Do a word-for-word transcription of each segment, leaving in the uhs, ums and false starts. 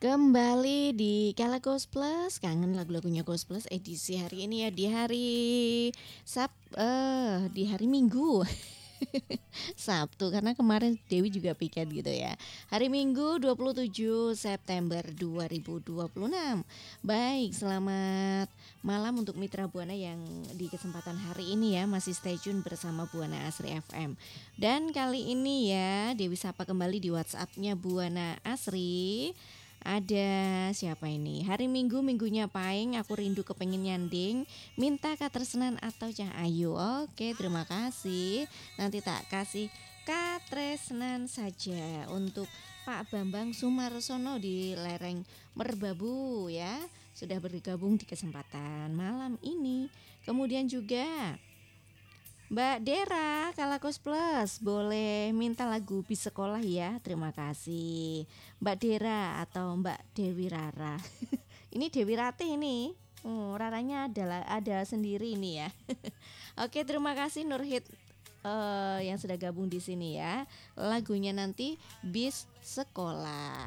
Kembali di Kala Ghost Plus, kangen lagu-lagunya Ghost Plus edisi hari ini ya di hari Sab eh di hari Minggu. Sabtu karena kemarin Dewi juga piket gitu ya. Hari Minggu dua puluh tujuh September dua ribu dua puluh enam. Baik, selamat malam untuk Mitra Buana yang di kesempatan hari ini ya masih stay tune bersama Buana Asri F M. Dan kali ini ya Dewi sapa kembali di WhatsApp-nya Buana Asri. Ada siapa ini? Hari Minggu minggunya Paing, aku rindu kepengen nyanding, minta katresnan atau Cah Ayu. Oke, terima kasih. Nanti tak kasih katresnan saja untuk Pak Bambang Sumarsono di lereng Merbabu ya. Sudah bergabung di kesempatan malam ini. Kemudian juga Mbak Dera Kalakos Plus, boleh minta lagu bis sekolah ya. Terima kasih Mbak Dera atau Mbak Dewi Rara. Ini Dewi Rati ini. Oh, Raranya adalah ada sendiri ini ya. Oke, terima kasih Nurhit eh, yang sudah gabung di sini ya. Lagunya nanti bis sekolah.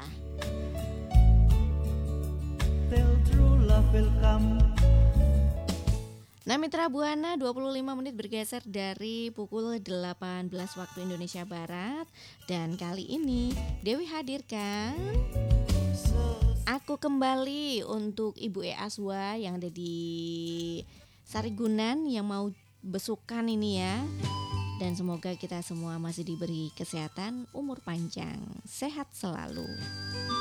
Till true love will come. Nah Mitra Buana, dua puluh lima menit bergeser dari pukul delapan belas waktu Indonesia Barat. Dan kali ini Dewi hadirkan Aku Kembali untuk Ibu E Aswa yang ada di Sarigunan yang mau besukan ini ya. Dan semoga kita semua masih diberi kesehatan, umur panjang, sehat selalu.